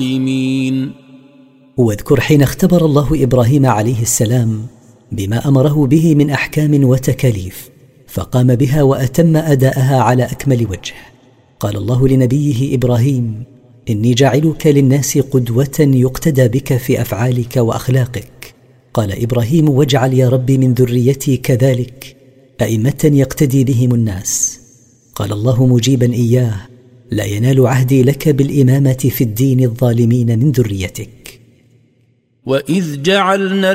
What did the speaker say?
واذكر حين اختبر الله إبراهيم عليه السلام بما أمره به من أحكام وتكاليف، فقام بها وأتم أداءها على أكمل وجه. قال الله لنبيه إبراهيم: إني جاعلك للناس قدوة يقتدى بك في أفعالك وأخلاقك. قال إبراهيم: واجعل يا رب من ذريتي كذلك أئمة يقتدي بهم الناس. قال الله مجيبا إياه: لا ينال عهدي لك بالإمامة في الدين الظالمين من ذريتك. وإذ جعلنا